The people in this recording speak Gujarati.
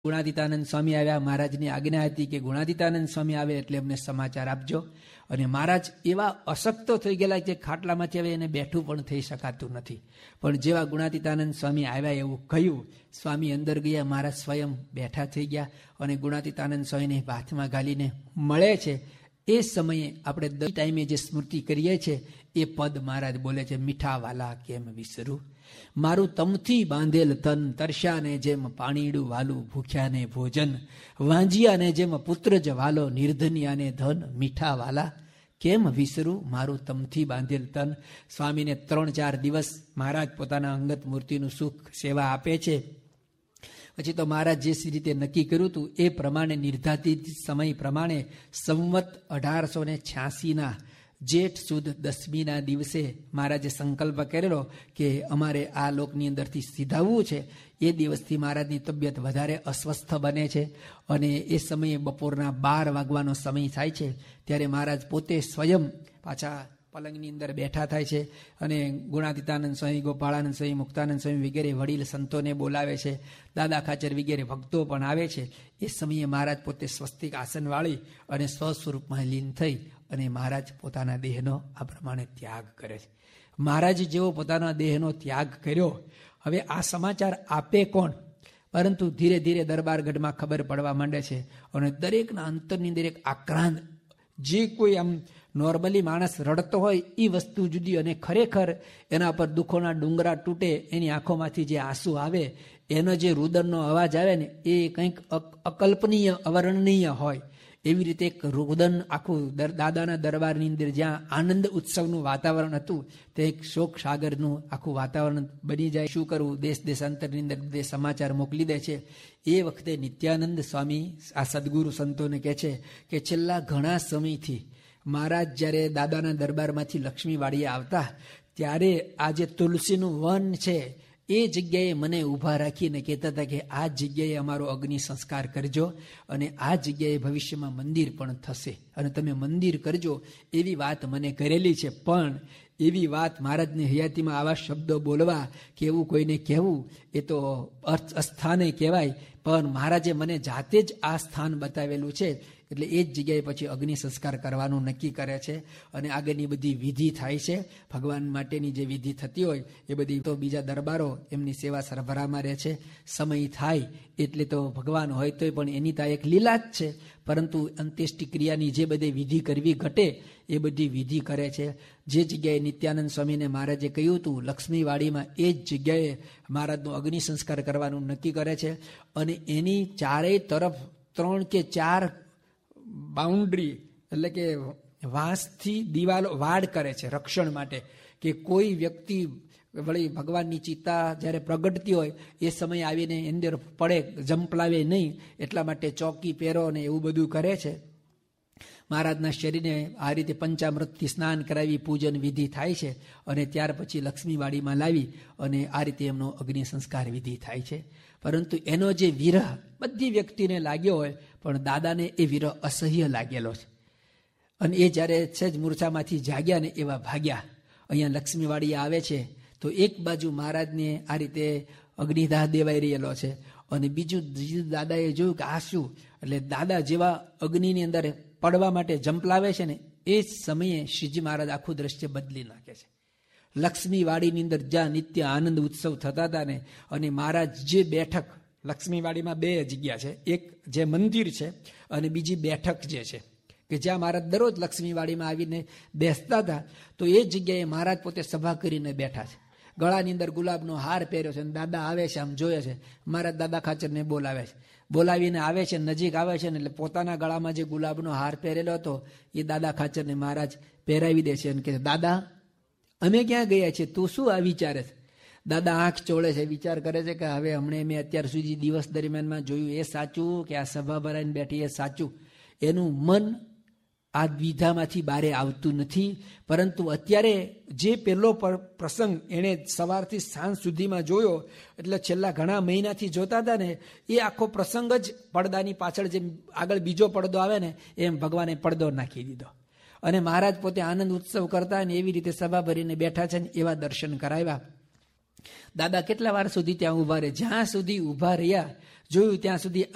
ગુણાતીતાનંદ સ્વામી આવ્યા. મહારાજની આજ્ઞા હતી કે ગુણાતીતાનંદ સ્વામી આવે એટલે અમને સમાચાર આપજો. અને મહારાજ એવા અશક્તો થઈ ગયેલા કે ખાટલામાંથી હવે એને બેઠું પણ થઈ શકાતું નથી. પણ જેવા ગુણાતીતાનંદ સ્વામી આવ્યા એવું કહ્યું, સ્વામી અંદર ગયા, મહારાજ સ્વયં બેઠા થઈ ગયા અને ગુણાતીતાનંદ સ્વામીને હાથમાં ઘાલીને મળે છે. એ સમયે આપણે દર ટાઈમે જે સ્મૃતિ કરીએ છીએ એ પદ મહારાજ બોલે છે, મીઠા વાલા કેમ વિસરું, મારું તમથી બાંધેલ તન, તરસ્યાને જેમ પાણીડું વાલું, ભૂખ્યાને ભોજન, વાંજિયાને જેમ પુત્ર જ વાલો, નિર્ધનિયાને ધન, મીઠા વાલા કેમ વિસરું, મારું તમથી બાંધેલ તન. સ્વામીને 3-4 દિવસ મહારાજ પોતાના અંગત મૂર્તિનું સુખ સેવા આપે છે. પછી તો મહારાજ જે રીતે નક્કી કર્યું હતું એ પ્રમાણે નિર્ધારિત સમય પ્રમાણે સંવત 1886 જેઠ સુદ 10મીના દિવસે મહારાજે સંકલ્પ કરેલો કે અમારે આ લોકની અંદરથી સીધાવવું છે. એ દિવસથી મહારાજની તબિયત વધારે અસ્વસ્થ બને છે અને એ સમયે બપોરના 12 વાગવાનો સમય થાય છે. ત્યારે મહારાજ પોતે સ્વયં પાછા પલંગની અંદર બેઠા થાય છે અને ગુણાતીતાનંદ સ્વામી, ગોપાળાનંદ સ્વામી, મુક્તાનંદ સ્વામી વગેરે વડીલ સંતોને બોલાવે છે. દાદા ખાચર વગેરે ભક્તો પણ આવે છે. એ સમયે મહારાજ પોતે સ્વસ્તિક આસન વાળી અને સ્વસ્વરૂપમાં લીન થઈ અને મહારાજ પોતાના દેહનો આ પ્રમાણે ત્યાગ કરે છે. મહારાજ જેવો પોતાના દેહનો ત્યાગ કર્યો, હવે આ સમાચાર આપે કોણ? પરંતુ ધીરે ધીરે દરબારગઢમાં ખબર પડવા માંડે છે અને દરેકના અંતરની અંદર એક આક્રાંત, જે કોઈ આમ નોર્મલી માણસ રડતો હોય એ વસ્તુ જુદી અને ખરેખર એના પર દુઃખોના ડુંગરા તૂટે, એની આંખોમાંથી જે આંસુ આવે, એનો જે રુદનનો અવાજ આવે ને એ કંઈક અકલ્પનીય, અવર્ણનીય હોય. એવી રીતે એક રુદન આખું દાદાના દરબારની અંદર જ્યાં આનંદ ઉત્સવનું વાતાવરણ હતું તે એક શોક સાગરનું આખું વાતાવરણ બની જાય. શું કરવું, દેશ દેશાંતરની અંદર બે સમાચાર મોકલી દે છે. એ વખતે નિત્યાનંદ સ્વામી આ સદગુરુ સંતોને કહે છે કે છેલ્લા ઘણા સમયથી મહારાજ જ્યારે દાદાના દરબારમાંથી લક્ષ્મીવાડીએ આવતા ત્યારે આ જે તુલસીનું વન છે એ જગ્યાએ મને ઊભા રાખીને કહેતા હતા કે આ જગ્યાએ અમારો અગ્નિ સંસ્કાર કરજો અને આ જગ્યાએ ભવિષ્યમાં મંદિર પણ થશે અને તમે મંદિર કરજો, એવી વાત મને કરેલી છે. પણ એવી વાત મહારાજની હયાતીમાં આવા શબ્દો બોલવા કે એવું કોઈને કહેવું એ તો અસ્થાને કહેવાય. પણ મહારાજે મને જાતે જ આ સ્થાન બતાવેલું છે એટલે એ જ જગ્યાએ પછી અગ્નિ સંસ્કાર કરવાનું નક્કી કરે છે અને આગળની બધી વિધિ થાય છે. ભગવાન માટેની જે વિધિ થતી હોય એ બધી તો બીજા દરબારો એમની સેવા સરભરામાં રહે છે. સમય થાય એટલે તો ભગવાન હોય તોય પણ એની તો એક લીલા જ છે. પરંતુ અંત્યેષ્ટિ ક્રિયાની જે બધી વિધિ કરવી ઘટે એ બધી વિધિ કરે છે. જે જગ્યાએ નિત્યાનંદ સ્વામીને મહારાજે કહ્યું હતું લક્ષ્મીવાડીમાં, એ જ જગ્યાએ મહારાજનો અગ્નિ સંસ્કાર કરવાનું નક્કી કરે છે અને એની ચારેય તરફ 3 કે 4 બાઉન્ડ્રી એટલે કે વાંસથી દિવાલો વાડ કરે છે રક્ષણ માટે, કે કોઈ વ્યક્તિ વળી ભગવાનની ચિત્તા જ્યારે પ્રગટતી હોય એ સમય આવીને અંદર પડે, જંપલાવે નહીં, એટલા માટે ચોકી પહેરો અને એવું બધું કરે છે. મહારાજના શરીરને આ રીતે પંચામૃતથી સ્નાન કરાવી પૂજન વિધિ થાય છે અને ત્યાર પછી લક્ષ્મીવાડીમાં લાવી અને આ રીતે એમનો અગ્નિ સંસ્કાર વિધિ થાય છે. પરંતુ એનો જે વિરહ બધી વ્યક્તિને લાગ્યો હોય પણ દાદાને એ વિરહ અસહ્ય લાગેલો છે અને એ જ્યારે સહેજ મૂર્છામાંથી જાગ્યા ને એવા ભાગ્યા અહીંયા લક્ષ્મીવાડી આવે છે તો એક બાજુ મહારાજને આ રીતે અગ્નિદાહ દેવાઈ રહેલો છે અને બીજું દાદાએ જોયું કે આ શું, એટલે દાદા જેવા અગ્નિની અંદર પડવા માટે જંપલાવે છે ને એ સમયે શ્રીજી મહારાજ આખું દ્રશ્ય બદલી નાખે છે. લક્ષ્મીવાડીની અંદર જ્યાં નિત્ય આનંદ ઉત્સવ થતા હતા ને અને મહારાજ જે બેઠક, લક્ષ્મીવાડીમાં 2 જગ્યા છે, એક જે મંદિર છે અને બીજી બેઠક જે છે કે જ્યાં મહારાજ દરરોજ લક્ષ્મીવાડીમાં આવીને બેસતા હતા, તો એ જગ્યાએ મહારાજ પોતે સભા કરીને બેઠા છે. ગળાની અંદર ગુલાબનો હાર પહેર્યો છે અને દાદા આવે છે, આમ જોયે છે. મહારાજ દાદા ખાચરને બોલાવે છે, બોલાવીને આવે છે, નજીક આવે છે ને એટલે પોતાના ગળામાં જે ગુલાબનો હાર પહેરેલો હતો એ દાદા ખાચરને મહારાજ પહેરાવી દે છે અને કહે, દાદા અમે ક્યાં ગયા છીએ, તું શું આ વિચારે છે? દાદા આંખ ચોળે છે, વિચાર કરે છે કે હવે હમણાં મેં અત્યાર સુધી દિવસ દરમિયાનમાં જોયું એ સાચું કે આ સભા ભરાઈને બેઠી એ સાચું? એનું મન આ દ્વિધામાંથી બારે આવતું નથી. પરંતુ અત્યારે જે પહેલો પ્રસંગ એણે સવારથી સાંજ સુધીમાં જોયો, એટલે છેલ્લા ઘણા મહિનાથી જોતા હતા ને એ આખો પ્રસંગ જ પડદાની પાછળ જેમ આગળ બીજો પડદો આવે ને એમ ભગવાને પડદો નાખી દીધો અને મહારાજ પોતે આનંદ ઉત્સવ કરતા ને એવી રીતે સભા ભરીને બેઠા છે ને એવા દર્શન કરાવ્યા. દાદા કેટલા વાર સુધી ત્યાં ઊભા રહે, જ્યાં સુધી ઊભા રહ્યા જોયું ત્યાં સુધી